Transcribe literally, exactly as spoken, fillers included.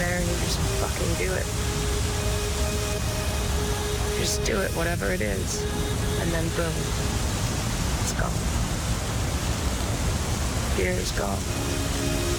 there and you just fucking do it. Just do it, whatever it is. And then boom, it's gone. Fear is gone.